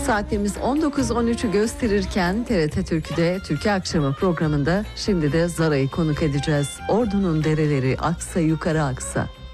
Saatimiz 19.13'ü gösterirken TRT Türk'te Türkiye Akşamı programında şimdi de Zara'yı konuk edeceğiz. Ordu'nun dereleri aksa yukarı aksa.